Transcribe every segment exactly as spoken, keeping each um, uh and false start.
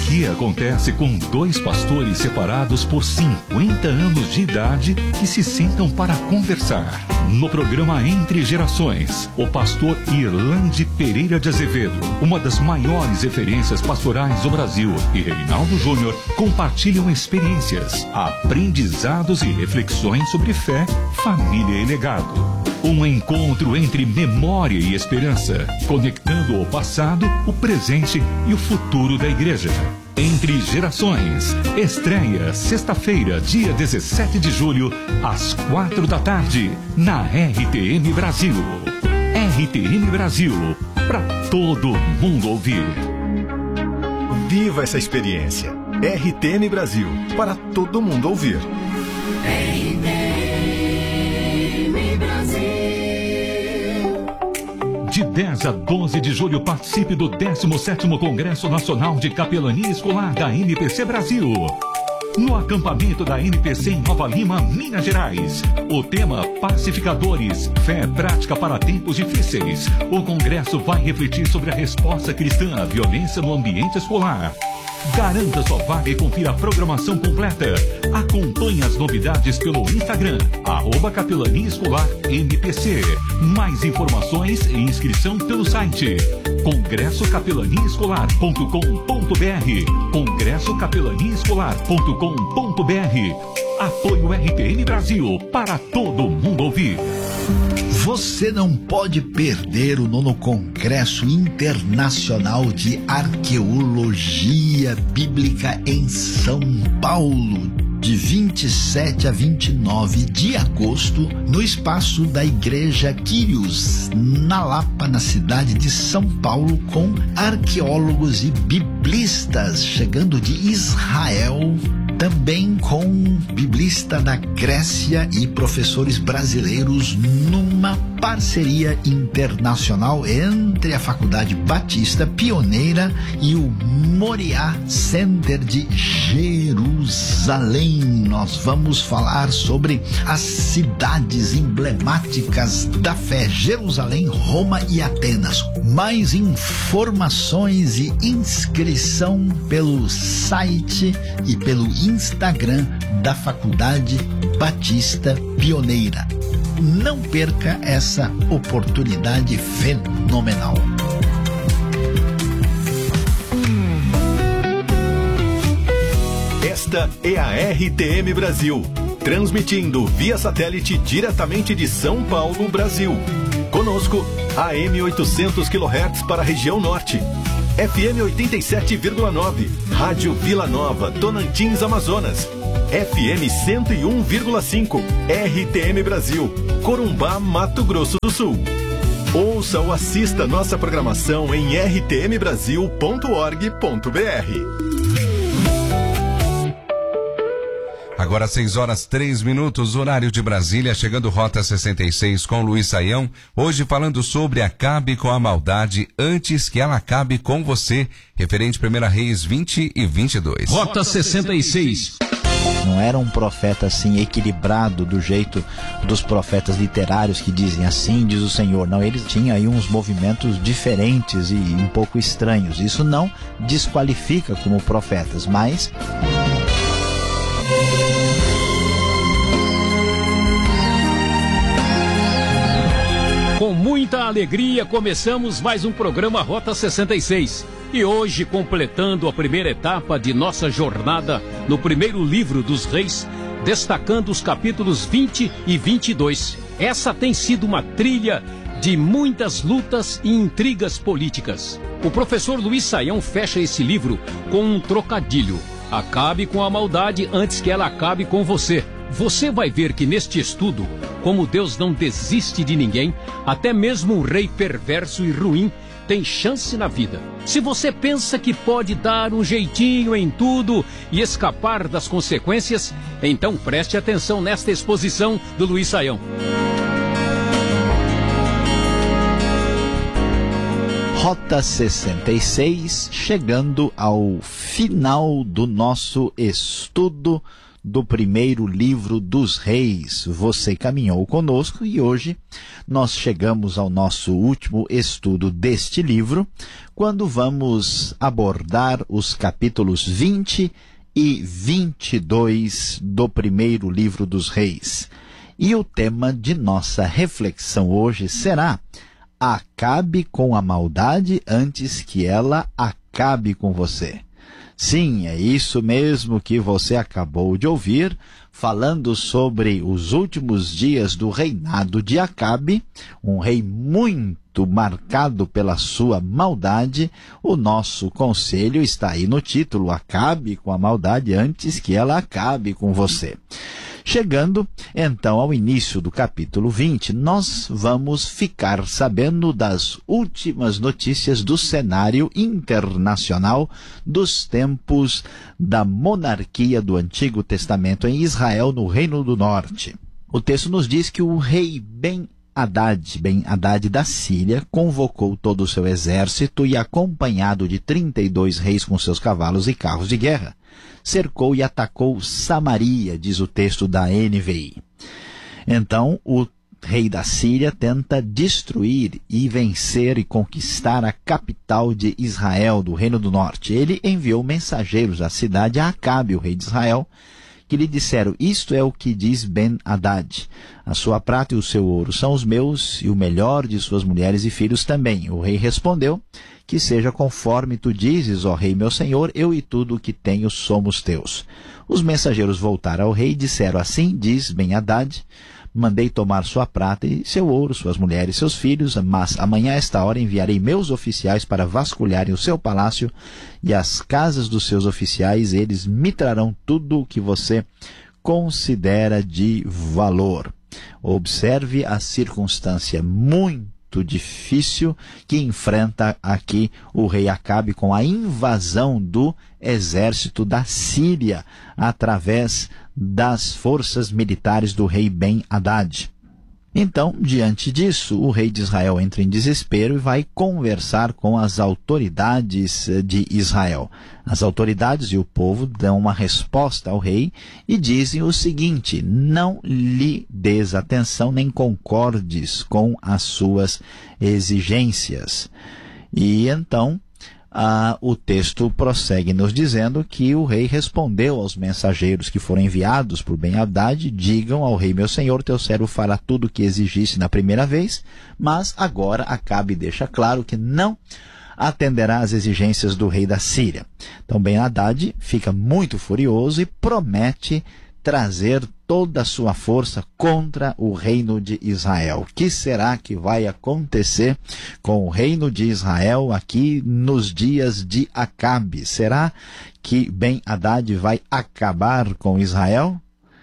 que acontece com dois pastores separados por cinquenta anos de idade que se sentam para conversar. No programa Entre Gerações, o pastor Irlande Pereira de Azevedo, uma das maiores referências pastorais do Brasil, e Reinaldo Júnior compartilham experiências, aprendizados e reflexões sobre fé, família e legado. Um encontro entre memória e esperança, conectando o passado, o presente e o futuro da igreja. Entre Gerações, estreia sexta-feira, dia dezessete de julho, às quatro da tarde, na R T M Brasil. R T M Brasil, para todo mundo ouvir. Viva essa experiência. R T M Brasil, para todo mundo ouvir. R T M Brasil. De dez a doze de julho, participe do décimo sétimo Congresso Nacional de Capelania Escolar da N P C Brasil. No acampamento da N P C em Nova Lima, Minas Gerais. O tema Pacificadores, fé prática para tempos difíceis. O congresso vai refletir sobre a resposta cristã à violência no ambiente escolar. Garanta sua vaga e confira a programação completa. Acompanhe as novidades pelo Instagram, arroba Capelania Escolar N P C. Mais informações e inscrição pelo site congresso capelania escolar ponto com ponto br. congresso capelania escolar ponto com ponto br. Apoio R T M Brasil, para todo mundo ouvir. Você não pode perder o nono Congresso Internacional de Arqueologia Bíblica em São Paulo, de vinte e sete a vinte e nove de agosto, no espaço da Igreja Quírios, na Lapa, na cidade de São Paulo, com arqueólogos e biblistas chegando de Israel, também com biblista da Grécia e professores brasileiros, numa parceria internacional entre a Faculdade Batista Pioneira e o Moriá Center de Jerusalém. Nós vamos falar sobre as cidades emblemáticas da fé: Jerusalém, Roma e Atenas. Mais informações e inscrição pelo site e pelo Instagram da Faculdade Batista Pioneira. Não perca essa oportunidade fenomenal. Esta é a R T M Brasil, transmitindo via satélite diretamente de São Paulo, Brasil. Conosco, A M oitocentos quilohertz para a região norte, F M oitenta e sete vírgula nove, Rádio Vila Nova, Tocantins, Amazonas, F M cento e um vírgula cinco, R T M Brasil, Corumbá, Mato Grosso do Sul. Ouça ou assista nossa programação em r t m brasil ponto org ponto b r. Agora seis horas três minutos, horário de Brasília, chegando Rota sessenta e seis com Luiz Saião. Hoje falando sobre acabe com a maldade antes que ela acabe com você. Referente primeira Reis vinte e vinte e dois. Rota sessenta e seis. Não era um profeta assim equilibrado do jeito dos profetas literários que dizem assim diz o Senhor. Não, eles tinham aí uns movimentos diferentes e um pouco estranhos. Isso não desqualifica como profetas, mas... Com muita alegria começamos mais um programa Rota sessenta e seis. E hoje, completando a primeira etapa de nossa jornada no primeiro livro dos Reis, destacando os capítulos vinte e vinte e dois. Essa tem sido uma trilha de muitas lutas e intrigas políticas. O professor Luiz Saião fecha esse livro com um trocadilho: acabe com a maldade antes que ela acabe com você. Você vai ver que neste estudo, como Deus não desiste de ninguém, até mesmo um rei perverso e ruim tem chance na vida. Se você pensa que pode dar um jeitinho em tudo e escapar das consequências, então preste atenção nesta exposição do Luiz Saião. Rota sessenta e seis, chegando ao final do nosso estudo do primeiro livro dos Reis. Você caminhou conosco e hoje nós chegamos ao nosso último estudo deste livro, quando vamos abordar os capítulos vinte e vinte e dois do primeiro livro dos Reis. E o tema de nossa reflexão hoje será: acabe com a maldade antes que ela acabe com você. Sim, é isso mesmo que você acabou de ouvir, falando sobre os últimos dias do reinado de Acabe, um rei muito marcado pela sua maldade. O nosso conselho está aí no título: acabe com a maldade antes que ela acabe com você. Chegando, então, ao início do capítulo vinte, nós vamos ficar sabendo das últimas notícias do cenário internacional dos tempos da monarquia do Antigo Testamento em Israel, no Reino do Norte. O texto nos diz que o rei Ben-Hadad, Ben-Hadad da Síria, convocou todo o seu exército e, acompanhado de trinta e dois reis com seus cavalos e carros de guerra, cercou e atacou Samaria, diz o texto da N V I. Então, o rei da Síria tenta destruir e vencer e conquistar a capital de Israel, do Reino do Norte. Ele enviou mensageiros à cidade a Acabe, o rei de Israel, que lhe disseram: isto é o que diz Ben-Hadad, a sua prata e o seu ouro são os meus, e o melhor de suas mulheres e filhos também. O rei respondeu: que seja conforme tu dizes, ó rei meu senhor, eu e tudo o que tenho somos teus. Os mensageiros voltaram ao rei e disseram: assim diz Ben-Hadad, mandei tomar sua prata e seu ouro, suas mulheres e seus filhos, mas amanhã a esta hora enviarei meus oficiais para vasculharem o seu palácio e as casas dos seus oficiais, eles me trarão tudo o que você considera de valor. Observe a circunstância muito difícil que enfrenta aqui o rei Acabe com a invasão do exército da Síria através das forças militares do rei Ben-Hadad. Então, diante disso, o rei de Israel entra em desespero e vai conversar com as autoridades de Israel. As autoridades e o povo dão uma resposta ao rei e dizem o seguinte: não lhe des atenção nem concordes com as suas exigências. E então, Ah, o texto prossegue nos dizendo que o rei respondeu aos mensageiros que foram enviados por Ben-Hadad: digam ao rei meu senhor, teu servo fará tudo o que exigisse na primeira vez, mas agora Acabe deixa claro que não atenderá às exigências do rei da Síria. Então Ben-Hadad fica muito furioso e promete trazer toda a sua força contra o reino de Israel. O que será que vai acontecer com o reino de Israel aqui nos dias de Acabe? Será que Ben-Hadad vai acabar com Israel?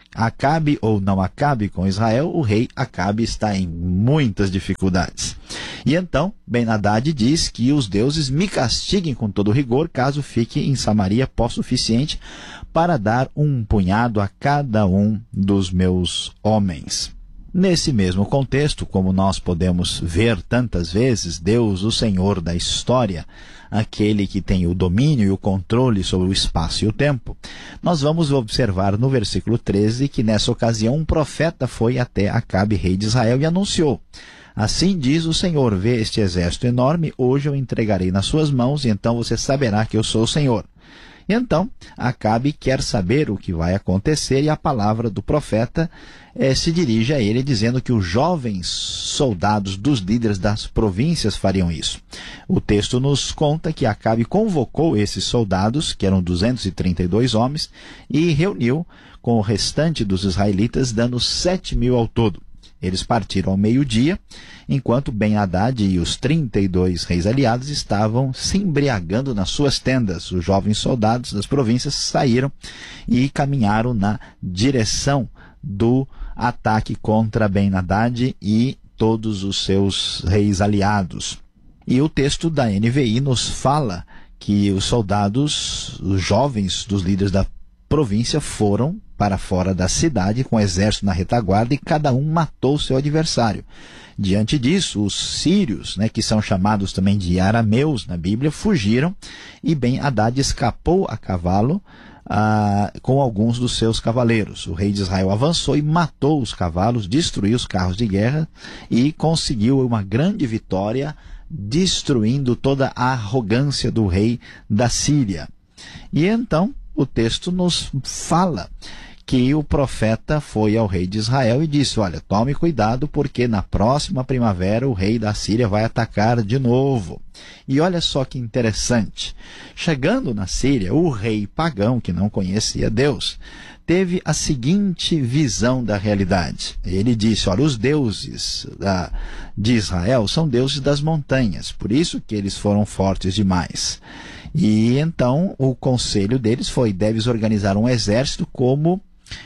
Acabe ou não acabe com Israel, o rei Acabe está em muitas dificuldades. E então Ben-Hadad diz que os deuses me castiguem com todo rigor, caso fique em Samaria pó suficiente para dar um punhado a cada um dos meus homens. Nesse mesmo contexto, como nós podemos ver tantas vezes, Deus, o Senhor da história, aquele que tem o domínio e o controle sobre o espaço e o tempo, nós vamos observar no versículo treze que nessa ocasião um profeta foi até Acabe, rei de Israel, e anunciou: assim diz o Senhor, vê este exército enorme, hoje eu entregarei nas suas mãos, e então você saberá que eu sou o Senhor. E então, Acabe quer saber o que vai acontecer, e a palavra do profeta eh, se dirige a ele, dizendo que os jovens soldados dos líderes das províncias fariam isso. O texto nos conta que Acabe convocou esses soldados, que eram duzentos e trinta e dois homens, e reuniu com o restante dos israelitas, dando sete mil ao todo. Eles partiram ao meio-dia, enquanto Ben-Hadad e os trinta e dois reis aliados estavam se embriagando nas suas tendas. Os jovens soldados das províncias saíram e caminharam na direção do ataque contra Ben-Hadad e todos os seus reis aliados. E o texto da N V I nos fala que os soldados, os jovens dos líderes da província, foram para fora da cidade com o exército na retaguarda e cada um matou seu adversário. Diante disso, os sírios, né, que são chamados também de arameus na Bíblia, fugiram e Ben-Hadad escapou a cavalo ah, com alguns dos seus cavaleiros. O rei de Israel avançou e matou os cavalos, destruiu os carros de guerra e conseguiu uma grande vitória, destruindo toda a arrogância do rei da Síria. E então o texto nos fala que o profeta foi ao rei de Israel e disse: olha, tome cuidado, porque na próxima primavera o rei da Síria vai atacar de novo. E olha só que interessante, chegando na Síria, o rei pagão, que não conhecia Deus, teve a seguinte visão da realidade. Ele disse: olha, os deuses da, de Israel são deuses das montanhas, por isso que eles foram fortes demais. E então o conselho deles foi: deves organizar um exército como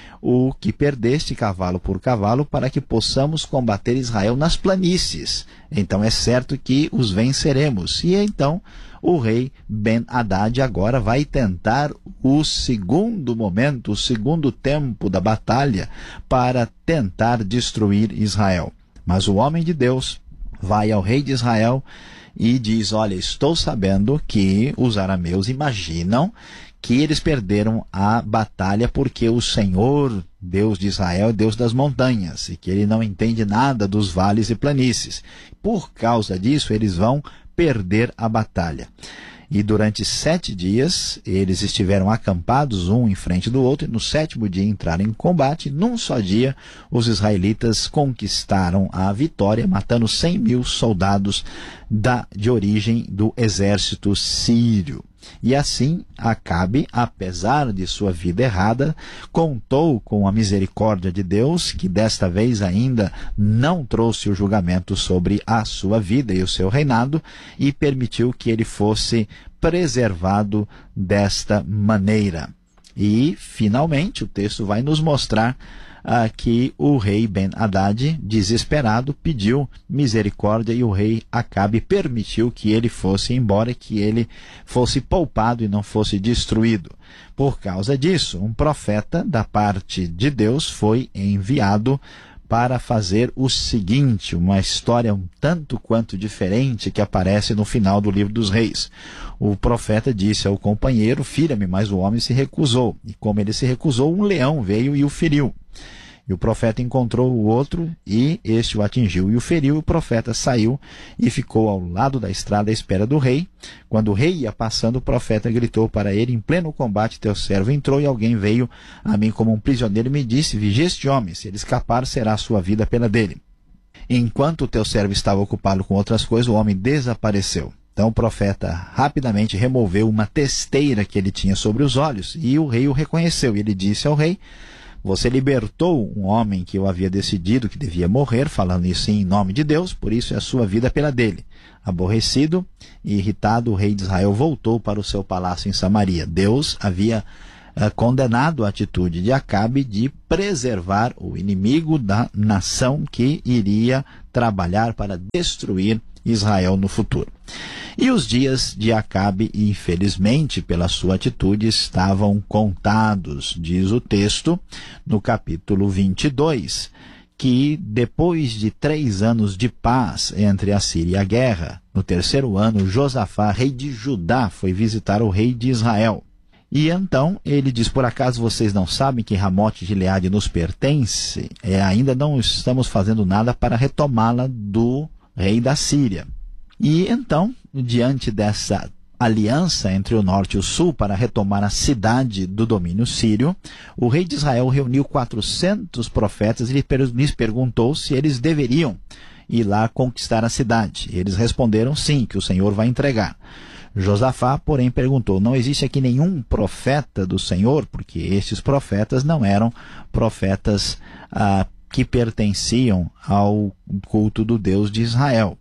o que perdeste cavalo por cavalo, para que possamos combater Israel nas planícies. Então é certo que os venceremos. E então o rei Ben-Hadad agora vai tentar o segundo momento, o segundo tempo da batalha, para tentar destruir Israel. Mas o homem de Deus vai ao rei de Israel e diz: olha, estou sabendo que os arameus imaginam que eles perderam a batalha porque o Senhor, Deus de Israel, é Deus das montanhas, e que ele não entende nada dos vales e planícies. Por causa disso, eles vão perder a batalha. E durante sete dias, eles estiveram acampados um em frente do outro, e no sétimo dia entraram em combate. Num só dia, os israelitas conquistaram a vitória, matando cem mil soldados da, de origem do exército sírio. E assim, Acabe, apesar de sua vida errada, contou com a misericórdia de Deus, que desta vez ainda não trouxe o julgamento sobre a sua vida e o seu reinado, e permitiu que ele fosse preservado desta maneira. E, finalmente, o texto vai nos mostrar ah, que o rei Ben-Hadad, desesperado, pediu misericórdia, e o rei Acabe permitiu que ele fosse embora, que ele fosse poupado e não fosse destruído. Por causa disso, um profeta da parte de Deus foi enviado para fazer o seguinte, uma história um tanto quanto diferente que aparece no final do livro dos Reis. O profeta disse ao companheiro: fira-me, mas o homem se recusou. E como ele se recusou, um leão veio e o feriu. E o profeta encontrou o outro, e este o atingiu e o feriu. E o profeta saiu e ficou ao lado da estrada à espera do rei. Quando o rei ia passando, o profeta gritou para ele: em pleno combate teu servo entrou, e alguém veio a mim como um prisioneiro e me disse: vigie este homem, se ele escapar, será a sua vida pela dele. Enquanto o teu servo estava ocupado com outras coisas, o homem desapareceu. Então o profeta rapidamente removeu uma testeira que ele tinha sobre os olhos, e o rei o reconheceu. E ele disse ao rei: você libertou um homem que eu havia decidido que devia morrer, falando isso em nome de Deus, por isso é a sua vida pela dele. Aborrecido e irritado, o rei de Israel voltou para o seu palácio em Samaria. Deus havia uh, condenado a atitude de Acabe de preservar o inimigo da nação que iria trabalhar para destruir Israel no futuro. E os dias de Acabe, infelizmente, pela sua atitude, estavam contados, diz o texto, no capítulo vinte e dois, que depois de três anos de paz entre a Síria e a guerra, no terceiro ano, Josafá, rei de Judá, foi visitar o rei de Israel. E então ele diz: por acaso vocês não sabem que Ramote de Gileade nos pertence? É, ainda não estamos fazendo nada para retomá-la do rei da Síria. E então, diante dessa aliança entre o norte e o sul para retomar a cidade do domínio sírio, o rei de Israel reuniu quatrocentos profetas e lhes perguntou se eles deveriam ir lá conquistar a cidade. Eles responderam sim, que o Senhor vai entregar. Josafá, porém, perguntou: não existe aqui nenhum profeta do Senhor? Porque estes profetas não eram profetas ah, que pertenciam ao culto do Deus de Israel.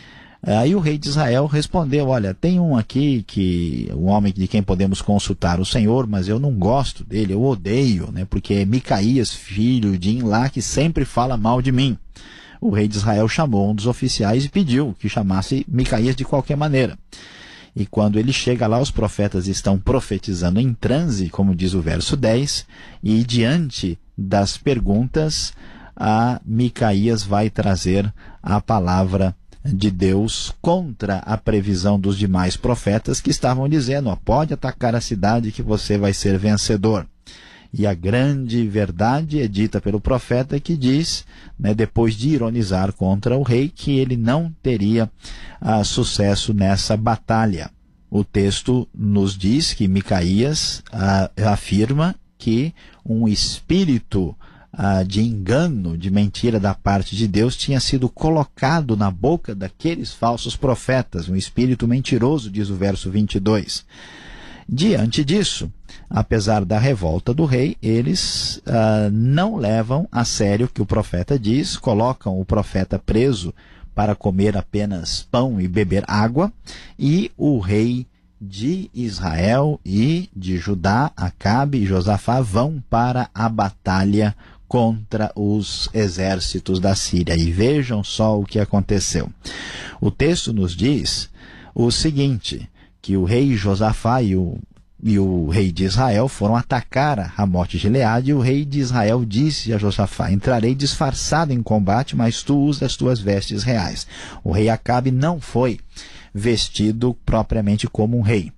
Aí o rei de Israel respondeu: olha, tem um aqui, que um homem de quem podemos consultar o Senhor, mas eu não gosto dele, eu odeio, né, porque é Micaías, filho de Imlá, que sempre fala mal de mim. O rei de Israel chamou um dos oficiais e pediu que chamasse Micaías de qualquer maneira. E quando ele chega lá, os profetas estão profetizando em transe, como diz o verso dez, e diante das perguntas, a Micaías vai trazer a palavra de Deus contra a previsão dos demais profetas que estavam dizendo: ó, pode atacar a cidade que você vai ser vencedor. E a grande verdade é dita pelo profeta, que diz, né, depois de ironizar contra o rei, que ele não teria ah, sucesso nessa batalha. O texto nos diz que Micaías ah, afirma que um espírito ah, de engano, de mentira da parte de Deus tinha sido colocado na boca daqueles falsos profetas, um espírito mentiroso, diz o verso vinte e dois. Diante disso, apesar da revolta do rei, eles ah, não levam a sério o que o profeta diz, colocam o profeta preso para comer apenas pão e beber água, e o rei de Israel e de Judá, Acabe e Josafá, vão para a batalha contra os exércitos da Síria. E vejam só o que aconteceu. O texto nos diz o seguinte, que o rei Josafá e o, e o rei de Israel foram atacar a Ramote de Gileade, e o rei de Israel disse a Josafá: entrarei disfarçado em combate, mas tu usa as tuas vestes reais. O rei Acabe não foi vestido propriamente como um rei.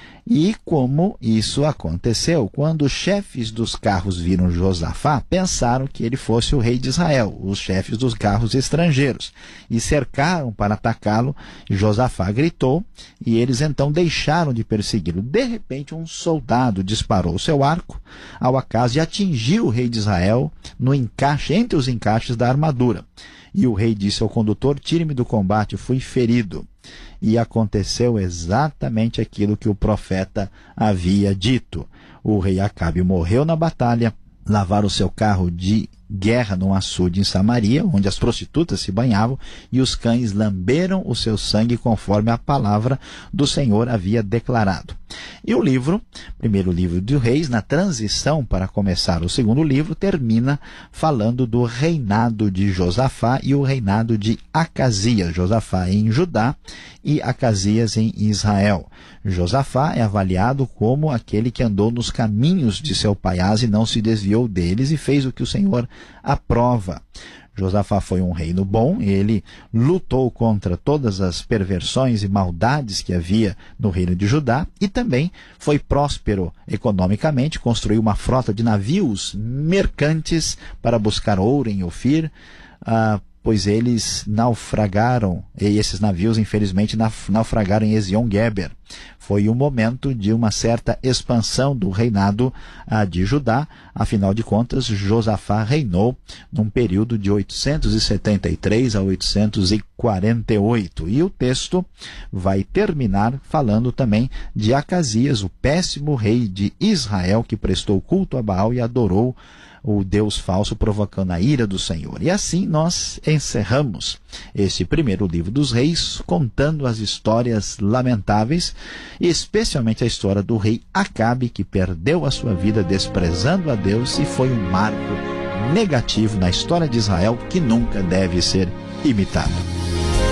E como isso aconteceu? Quando os chefes dos carros viram Josafá, pensaram que ele fosse o rei de Israel, os chefes dos carros estrangeiros, e cercaram para atacá-lo. Josafá gritou, e eles então deixaram de persegui-lo. De repente, um soldado disparou seu arco ao acaso e atingiu o rei de Israel no encaixe, entre os encaixes da armadura. E o rei disse ao condutor: tire-me do combate, fui ferido. E aconteceu exatamente aquilo que o profeta havia dito. O rei Acabe morreu na batalha, lavaram o seu carro de guerra num açude em Samaria, onde as prostitutas se banhavam, e os cães lamberam o seu sangue, conforme a palavra do Senhor havia declarado. E o livro, primeiro livro de Reis, na transição para começar o segundo livro, termina falando do reinado de Josafá e o reinado de Acasias. Josafá em Judá e Acasias em Israel. Josafá é avaliado como aquele que andou nos caminhos de seu pai Asa e não se desviou deles, e fez o que o Senhor aprova. Josafá foi um reino bom, ele lutou contra todas as perversões e maldades que havia no reino de Judá, e também foi próspero economicamente, construiu uma frota de navios mercantes para buscar ouro em Ofir, ah, pois eles naufragaram, e esses navios infelizmente naufragaram em Ezion-Geber. Foi um momento de uma certa expansão do reinado ah, de Judá. Afinal de contas, Josafá reinou num período de oitocentos e setenta e três a oitocentos e quarenta e oito. E o texto vai terminar falando também de Acasias, o péssimo rei de Israel, que prestou culto a Baal e adorou o Deus falso, provocando a ira do Senhor. E assim nós encerramos este primeiro livro dos reis, contando as histórias lamentáveis, especialmente a história do rei Acabe, que perdeu a sua vida desprezando a Deus, e foi um marco negativo na história de Israel que nunca deve ser imitado.